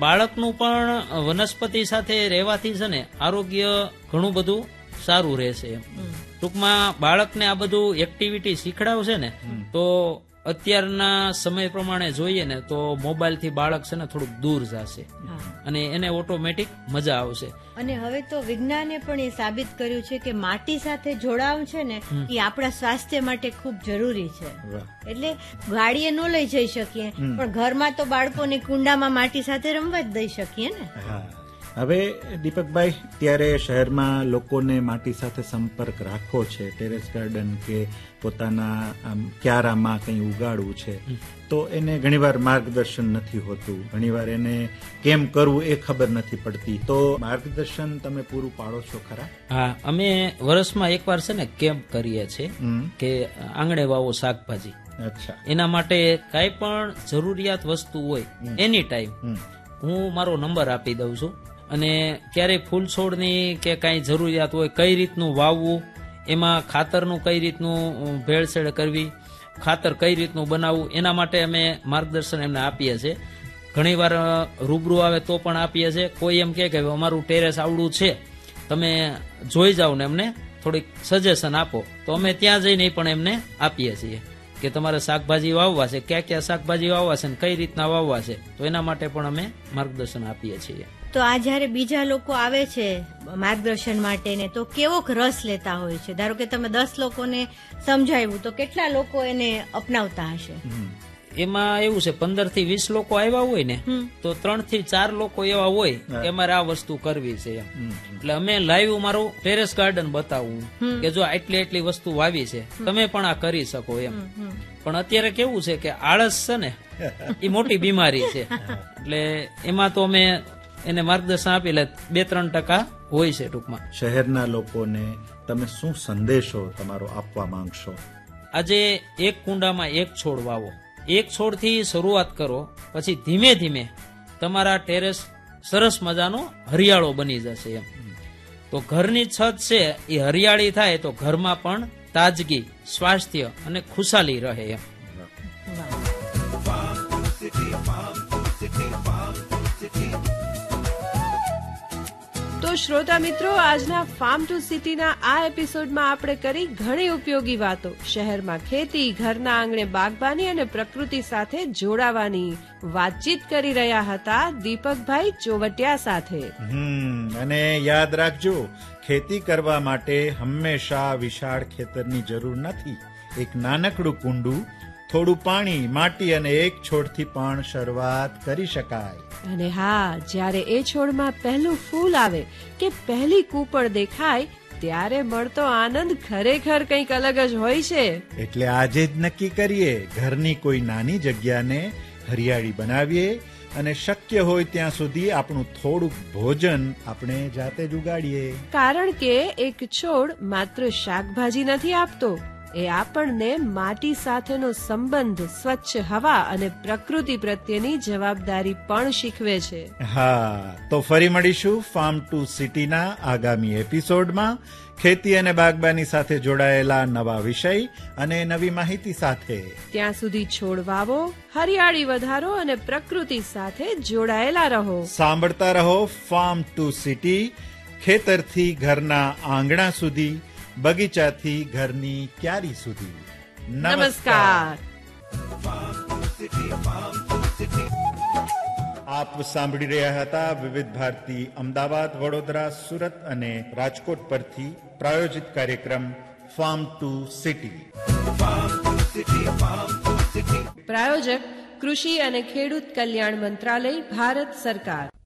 બાળકનું પણ વનસ્પતિ સાથે રહેવાથી છે ને આરોગ્ય ઘણું બધું સારું રહેશે. ટૂંકમાં બાળકને આ બધું એક્ટિવિટી શીખડાવશે ને તો અત્યારના સમય પ્રમાણે જોઈએ ને તો મોબાઈલ થી બાળક છે ને થોડુંક દૂર જશે અને એને ઓટોમેટિક મજા આવશે. અને હવે તો વિજ્ઞાને પણ એ સાબિત કર્યું છે કે માટી સાથે જોડાવ છે ને એ આપણા સ્વાસ્થ્ય માટે ખૂબ જરૂરી છે. એટલે ગાડીએ ન લઈ જઈ શકીએ પણ ઘરમાં તો બાળકોને કુંડામાં માટી સાથે રમવા જ દઈ શકીએ ને. હવે દીપકભાઈ, ત્યારે શહેરમાં લોકોને માટી સાથે સંપર્ક રાખવો છે, ટેરેસ ગાર્ડન કે પોતાના ક્યારામાં કંઈ ઉગાડવું છે, તો એને ઘણીવાર માર્ગદર્શન નથી હોતું, ઘણીવાર એને કેમ કરવું એ ખબર નથી પડતી. તો માર્ગદર્શન તમે પૂરું પાડો છો ખરા? હા, અમે વર્ષમાં એકવાર છે ને કેમ્પ કરીએ છીએ કે આંગણે વાવો શાકભાજી. અચ્છા. એના માટે કઈ પણ જરૂરિયાત વસ્તુ હોય એની ટાઈમ હું મારો નંબર આપી દઉં છું અને ક્યારેય ફૂલ છોડની કે કઈ જરૂરિયાત હોય, કઈ રીતનું વાવવું, એમાં ખાતરનું કઈ રીતનું ભેળસેળ કરવી, ખાતર કઈ રીતનું બનાવવું, એના માટે અમે માર્ગદર્શન એમને આપીએ છીએ. ઘણી વાર રૂબરૂ આવે તો પણ આપીએ છીએ. કોઈ એમ કે અમારું ટેરેસ આવડું છે, તમે જોઈ જાઓ ને અમને થોડીક સજેશન આપો, તો અમે ત્યાં જઈને પણ એમને આપીએ છીએ કે તમારે શાકભાજી વાવવા છે, ક્યાં ક્યાં શાકભાજી વાવવા છે ને કઈ રીતના વાવવા છે, તો એના માટે પણ અમે માર્ગદર્શન આપીએ છીએ. તો આ જયારે બીજા લોકો આવે છે માર્ગદર્શન માટે ને તો કેવો રસ લેતા હોય છે? ધારો કે તમે 10 લોકોને સમજાવ્યું તો કેટલા લોકો એને અપનાવતા હશે? એમાં એવું છે 15 થી 20 લોકો આવ્યા હોય ને તો 3 થી 4 લોકો એવા હોય કે અમારે આ વસ્તુ કરવી છે એમ. એટલે અમે લાઈવ મારું ટેરેસ ગાર્ડન બતાવું કે જો એટલી વસ્તુ વાવી છે, તમે પણ આ કરી શકો એમ. પણ અત્યારે કેવું છે કે આળસ છે ને એ મોટી બીમારી છે, એટલે એમાં તો અમે એને માર્ગદર્શન આપી લે 2-3% હોય છે. ટૂંકમાં શહેરના લોકોને તમે શું સંદેશો તમારો આપવા માંગશો? આજે એક કુંડામાં એક છોડ વાવો, એક છોડથી શરૂઆત કરો, પછી ધીમે ધીમે તમારા ટેરેસ સરસ મજાનો હરિયાળો બની જશે એમ. તો ઘરની છત છે એ હરિયાળી થાય તો ઘરમાં પણ તાજગી, સ્વાસ્થ્ય અને ખુશાલી રહે એમ. તો શ્રોતા મિત્રો, આજના ફાર્મ ટુ સિટીના આ એપિસોડમાં આપણે કરી ઘણી ઉપયોગી વાતો. શહેરમાં ખેતી, ઘરના આંગણે બાગબાની અને પ્રકૃતિ સાથે જોડાવાની વાતચીત કરી રહ્યા હતા દીપકભાઈ ચોવટિયા સાથે. અને યાદ રાખજો, ખેતી કરવા માટે હંમેશા વિશાળ ખેતરની જરૂર નથી. એક નાનકડું કુંડું, થોડું પાણી, માટી અને એક છોડથી પણ શરૂઆત કરી શકાય. અને હા, જ્યારે એ છોડમાં પહેલું ફૂલ આવે કે પહેલી કૂપળ દેખાય ત્યારે મળતો આનંદ ખરેખર કંઈક અલગ જ હોય છે. એટલે આજે જ નક્કી કરીએ, ઘરની કોઈ નાની જગ્યાને હરિયાળી બનાવીએ અને શક્ય હોય ત્યાં સુધી આપણું થોડુંક ભોજન આપણે જાતે જ ઉગાડીએ. કારણ કે એક છોડ માત્ર શાકભાજી નથી આપતો, એ આપણને માટી સાથેનો સંબંધ, સ્વચ્છ હવા અને પ્રકૃતિ પ્રત્યેની જવાબદારી પણ શીખવે છે. હા, તો ફરી મળીશું ફાર્મ ટુ સિટીના આગામી એપિસોડમાં ખેતી અને બાગબાની સાથે જોડાયેલા નવા વિષય અને નવી માહિતી સાથે. ત્યાં સુધી છોડ વાવો, હરિયાળી વધારો અને પ્રકૃતિ સાથે જોડાયેલા રહો. સાંભળતા રહો ફાર્મ ટુ સિટી, ખેતરથી ઘરના આંગણા સુધી, બગીચાથી ઘરની ક્યારી સુધી. નમસ્કાર. આપ સાંભળી રહ્યા હતા વિવિધ ભારતી અમદાવાદ, વડોદરા, સુરત અને રાજકોટ પરથી પ્રાયોજિત કાર્યક્રમ ફાર્મ ટુ સિટી. પ્રાયોજક કૃષિ અને ખેડૂત કલ્યાણ મંત્રાલય, ભારત સરકાર.